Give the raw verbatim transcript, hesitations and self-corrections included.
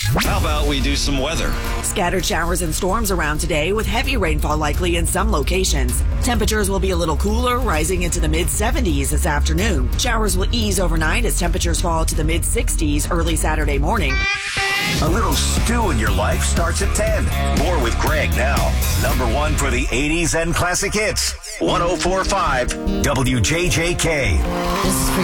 How about we do some weather? Scattered showers and storms around today with heavy rainfall likely in some locations. Temperatures will be a little cooler, rising into the mid seventies this afternoon. Showers will ease overnight as temperatures fall to the mid sixties early Saturday morning. A little stew in your life starts at ten. More with Greg now. Number one for the eighties and classic hits. one oh four point five W J J K. This is for